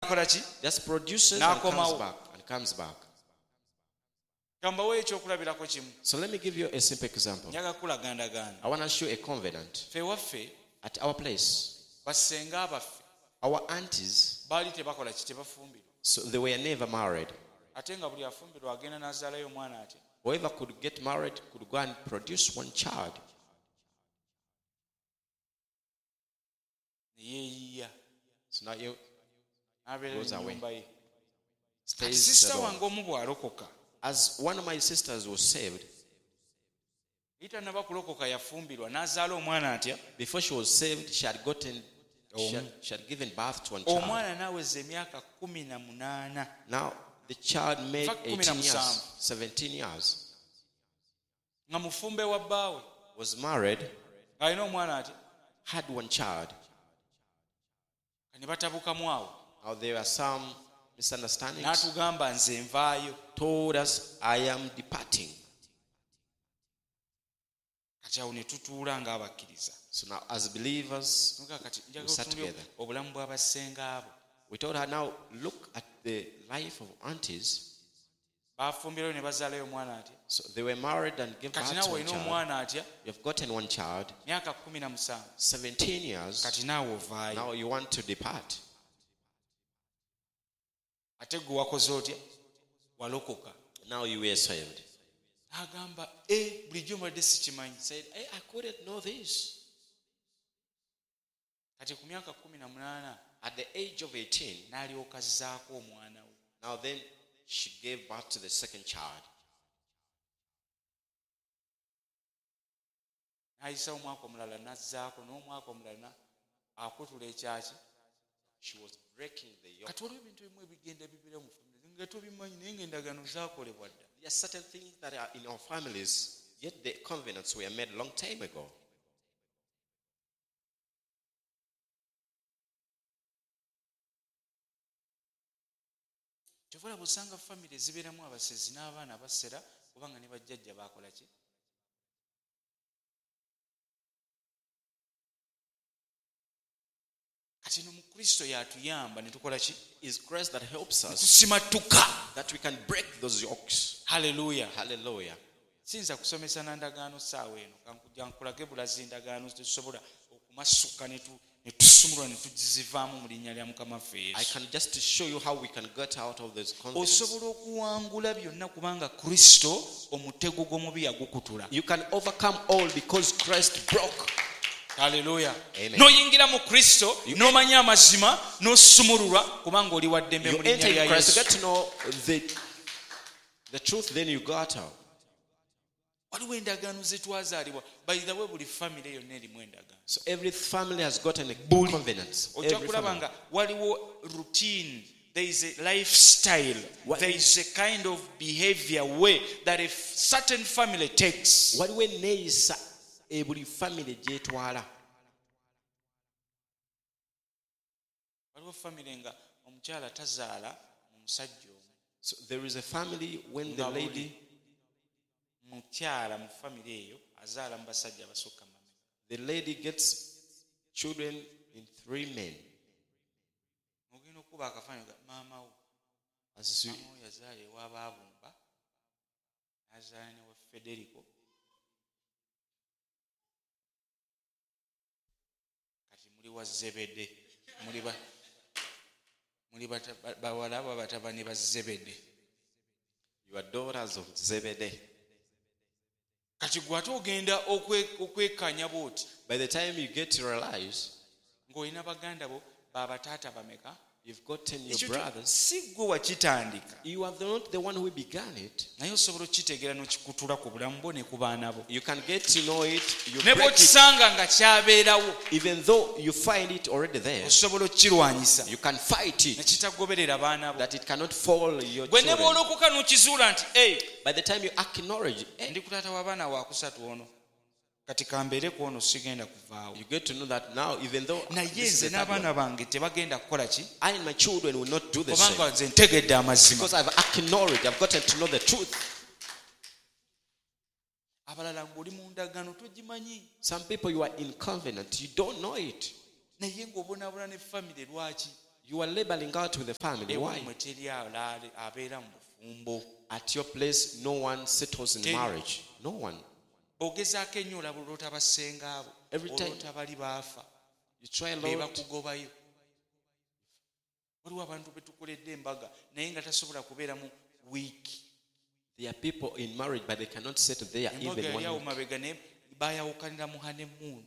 n'akola ki? Just produces and comes back. Kambawo ekyokulabirako kimu. So let me give you a simple example. Njaga kulagandaganda. I want to show a covenant. Ffe waffe At our place, basenga abaffe our aunties, baali tebakola ki, tebafumbirwa. so they were never married. Ate nga buli afumbirwa agenda n'azaalayo omwana ate. Whoever could get married could go and produce one child. Ne yeeyiya. So now you N'abeera goes mu away. nnyumba ye. Kati stays sisita alone. wange omu bw'alokoka. As one of my sisters was saved, Tannaba kulokoka yafumbirwa n'azaala omwana atya. before she was saved, she had given birth to one child. Omwana n'aweza emyaka 18. Now the child made In fact, 18 years, 17. 17 years, Nga mufumbe wa bbaawe. was married, Alina omwana atya. had one child. Ne batabukamu awo. Now there are some misunderstandings. N'atugamba nze nvaayo. Told us, I am departing. Kati awo ne tutuula ng'abakkiriza. So now as believers, Nuga kati we njagala sat otunuulire together. obulamu bw'abasenga abo. We told her, now look at the life of aunties. Baafumbirayo ne bazaalayo omwana atya. So they were married and gave birth Kati to naawe one olina child. omwana atya. You've gotten one child, Myaka 17. 17 years. Kati naawe ovaayo. Now you want to depart. Ate gwe wakoze otya. Walokoka. Now you were saved. N'agamba bulijjo mbadde sikimanyi. Said, hey, I couldn't know this. Kati ku myaka 18 At the age of 18, n'alyoka azzaako omwana we. now then she gave birth to the second child. N'ayisa omwaka omulala n'azzaako n'omwaka omulala akutula ekyaki. She was breaking the yoke. Kati waliwo ebintu ebimu ebigenda bibira mu famire nga tobimanyi naye ng'endagaano zaakolebwa dda. There are certain things that are in our families, yet the covenants were made a long time ago. Kyovala bw'osanga famire zibeeramu abasezi n'abaana basera kubanga ne bajjajja baakola ki? Kati no mu Kristo y'atuyamba ne tukola ki? It's grace that helps us Tusimattuka. that we can break those yokes. Hallelujah. Hallelujah. Siyinza kusomesa na ndagaano ssaawa eno kankujja nkulage bulazi ndagaano tetusobola okumasuka ne tusumulwa ne tugizivaamu mu linnya lya Mukama waffe I Yesu. can just show you how we can get out of those covenants. Osobola okuwangula byonna kubanga Kristo omutego gw'omubi yagukutula. You can overcome all because Christ broke. Hallelujah. Amen. N'oyingira mu Kristo n'omanya amazima n'osumululwa kubanga oli wa ddembe You mu linnya enter lya in Christ, you Yesu. get to know the truth, then you got out. Waliwo endagaano ze twazaalibwa. By the way, buli famire yonna erimu endagaano. So every family has gotten a covenant. Ojja Every kulaba family. nga waliwo routine. There is a lifestyle. What- There is a kind of behavior way that a certain family takes. Waliwo enneeyisa buli family gyetwala. Waliwo famire nga omukyala tazaala mu musajja omu. So there is a family when the Nga buli lady, mukyala mu famire eyo azaala mu basajja abasukka mu mameka. the lady gets children in 3 men. Ogenda okuba akafaananyi ga maama wo. As you, Maama wo yazaala ewa Baabumba, n'azaala ne wa Federico. Kati muli wa Zebede. Muli bawala ba batabani ba Zebede. you are daughters of Zebedee. Kati gwe ate ogenda okwekanya bw'oti By the time you get to realize ng'olina baganda bo babataata bameka. you've gotten your Ekyo brothers, si gwe wakitandika. you are not the one who began it. Naye osobola okukitegeera n'okikutula ku bulamu bwo ne ku baana bo. You can get to know it. You Ne break it, bw'okisanga nga kyabeerawo even though you find it already there. osobola okukirwanyisa You can fight ne it, kitagoberera baana bo. that it cannot fall your Gwe ne children. bw'olokoka n'okizuula nti By the time you acknowledge, ndi ku taata w'abaana wakusatu ono kati kambeere ku ono sigenda kuvaawo. you get to know that now, even though Naye this is nze the third one, n'abaana bange tebagenda kukola ki? I and my children will not do the Kubanga same. nze ntegedde amazima. Because I've acknowledged, I've gotten to know the truth. Abalala ng'oli mu ndagaano togimanyi. Some people, you are in covenant, you don't know it. Naye ng'obonaabona ne famire lwaki? You are labeling out with the family. Why? ewammwe teri abeera mu bufumbo. At your place, no one settles in marriage. No one. Ogezaako ennyo olaba olwota basenga abo Every time olwota bali baafa you try a be lot. bakugobayo. Waliwo abantu betukoledde embaga naye nga tasobola kubeera mu wiiki. There are people in marriage, but they cannot settle there Embaga even yali awo 1 week. mabega naye baayawukanira mu honeymoon.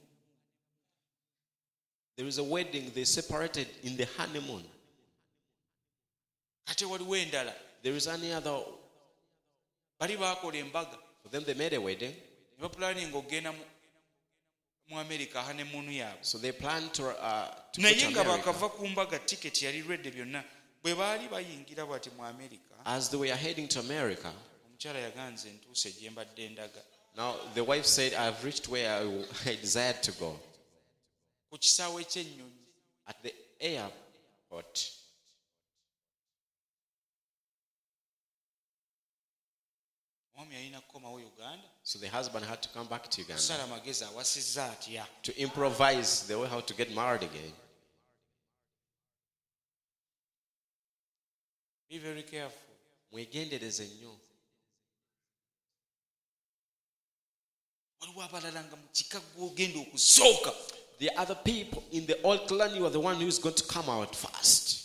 There is a wedding, they separated in the honeymoon. Ate waliwo endala There is any other. bali baakola embaga For them, they made a wedding. ne bapulaninga okugenda mu America honeymoon yaabwe. So they planned to go Naye to nga America. bakava ku mbaga tiketi yali redde byonna bwe baali bayingira bwati mu America. As they were heading to America, Omukyala yaganze ntuuse gye mbadde ndaga. now the wife said, I've reached where I desired to go. Ku kisaawe ky'ennyonyi At the airport. omwami yalina kukomawo Uganda So the husband had to come back to Uganda kusala magezi awasizza atya. to improvise the way how to get married again. Be very careful. Mwegendereze nnyo. Waliwo abalala nga mu kika gw'ogenda okusooka. The other people in the old clan, you are the one who is going to come out first.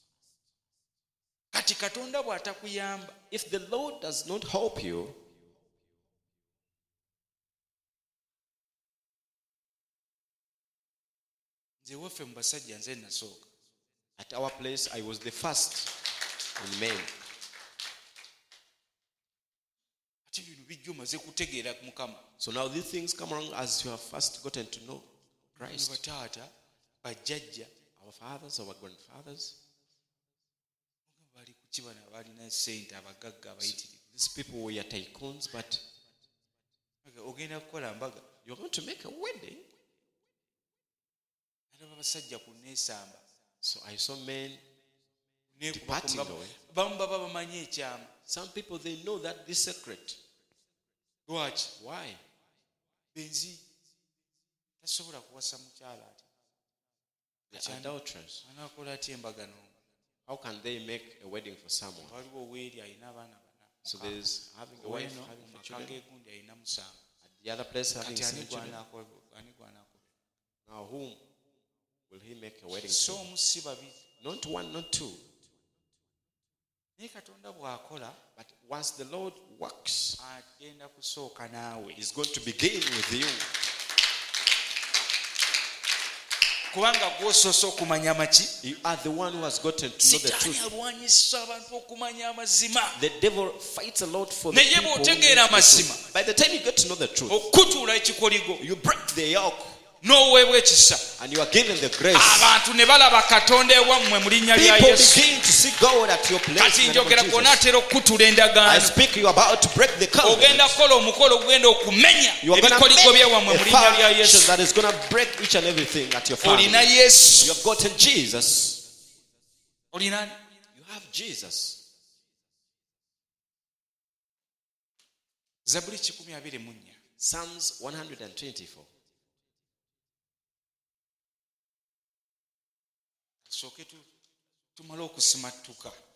Kati Katonda bw'atakuyamba If the Lord does not help you, nze waffe mu basajja nze nasooka. at our place, I was the first in men. Ate bino bijja omaze kutegeera Mukama. So now these things come along as you have first gotten to know Ne Christ. bataata bajjajja Our fathers, our grandfathers, bali ku kibana balina ssente abagagga abayitirivu. these people were tycoons, but Ogenda kukola mbaga you're going to make a wedding. alaba basajja ku neesamba So I saw men neekuba departing ku ngabo. away. Bamu baba bamanyi ekyama. Some people, they know that this secret. Lwaki? Why? Benzi tasobola kuwasa mukyala ati They're adulterers. anaakola atya embaga n'omu. How can they make a wedding for someone? Waliwo oweeri alina abaana bana. So there's having a wife, Ow'eno having mu four maka children. g'egundi alina musanvu. At the other place, having Kati ani 7 children. gw'anaakobera? Now whom will he make a wedding So to? omu si babiri. Not one, not two. Naye Katonda bw'akola But once the Lord works, agenda kusooka naawe. he's going to begin with you. Kubanga gw'osoose okumanya maki? You are the one who has gotten to know the Sitaani truth. alwanyisa abantu okumanya amazima. The devil fights a lot for the Naye people who know bw'otegeera the amazima, truth. By the time you get to know the truth, okutuula ekikoligo you break the yoke n'oweebwa ekisa. and you are given the grace. Abantu ne balaba Katonda ewammwe mu linnya lya People Yesu. begin to see God at your place. Kati in the name njogera of kwona Jesus. atera okukutula I endagaano. speak, you are about to break the Ogenda covenant. kukola omukolo ogenda okumenya You are going to ebikoligo make byewammwe mu a linnya lya action Yesu. that is going to break each and everything at your family. Olina Yesu. You have gotten Jesus. Olina ani? You have Jesus. Zabuli 124. Psalms 124. Tusooke tumale okusimattuka.